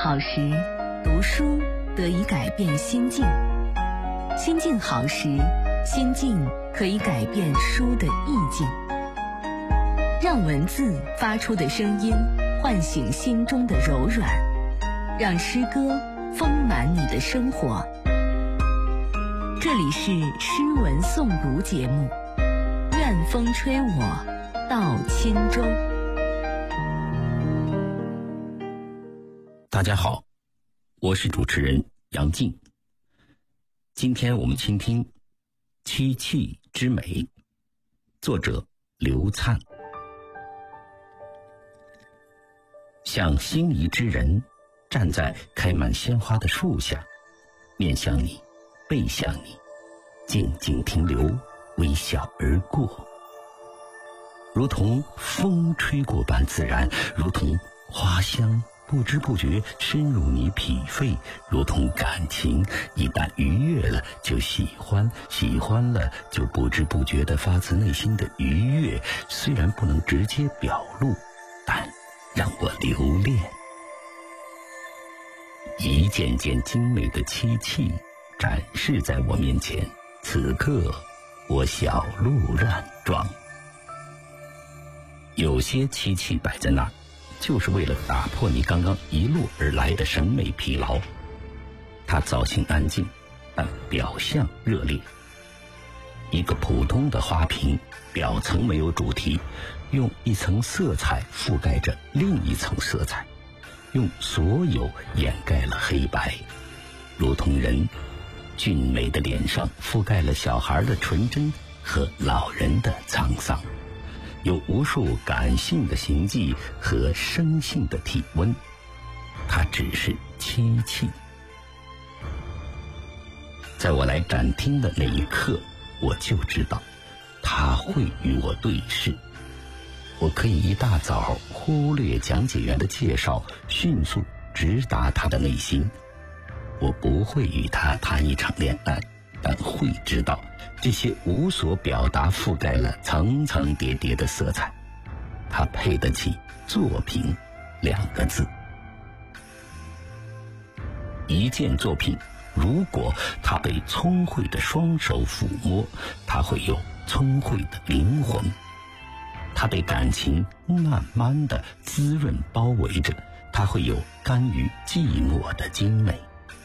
好时，读书得以改变心境；心境好时，心境可以改变书的意境。让文字发出的声音唤醒心中的柔软，让诗歌丰满你的生活。这里是诗文诵读节目，愿风吹我到轻舟。 大家好，我是主持人杨静。今天我们倾听《七气之美》，作者刘灿。像心仪之人站在开满鲜花的树下，面向你，背向你，静静停留，微笑而过，如同风吹过般自然，如同花香不知不觉深入你脾肺，如同感情一旦愉悦了就喜欢，喜欢了就不知不觉地发自内心的愉悦，虽然不能直接表露，但让我留恋。一件件精美的漆器展示在我面前，此刻我小鹿乱撞。有些漆器摆在那儿，就是为了打破你刚刚一路而来的审美疲劳。它造型安静，但表象热烈。一个普通的花瓶，表层没有主题，用一层色彩覆盖着另一层色彩，用所有掩盖了黑白，如同人俊美的脸上覆盖了小孩的纯真和老人的沧桑，有无数感性的行迹和生性的体温。它只是漆器。在我来展厅的那一刻，我就知道他会与我对视。我可以一大早忽略讲解员的介绍，迅速直达他的内心。我不会与他谈一场恋爱，但会知道这些无所表达覆盖了层层叠叠的色彩，它配得起作品两个字。一件作品，如果它被聪慧的双手抚摸，它会有聪慧的灵魂，它被感情慢慢的滋润包围着，它会有甘于寂寞的精美。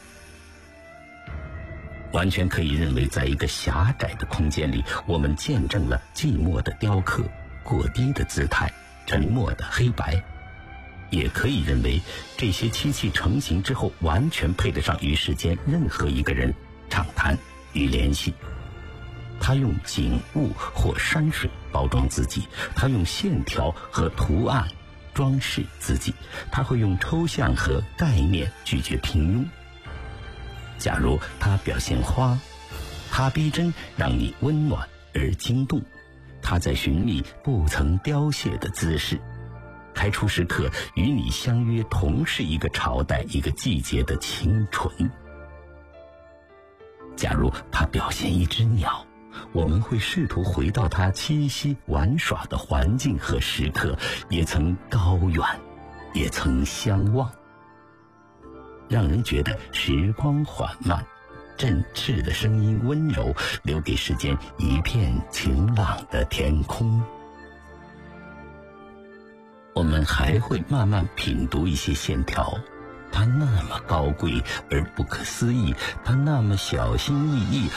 完全可以认为，在一个狭窄的空间里，我们见证了寂寞的雕刻，过低的姿态，沉默的黑白。也可以认为，这些漆器成型之后，完全配得上与世间任何一个人畅谈与联系。他用景物或山水包装自己，他用线条和图案装饰自己，他会用抽象和概念拒绝平庸。假如他表现花，他逼真让你温暖而惊动，他在寻觅不曾凋谢的姿势，开出时刻与你相约同是一个朝代一个季节的清纯。假如他表现一只鸟，我们会试图回到他栖息玩耍的环境和时刻，也曾高远，也曾相望，让人觉得时光缓慢，振翅的声音温柔，留给世间一片晴朗的天空。我们还会慢慢品读一些线条，它那么高贵而不可思议，它那么小心翼翼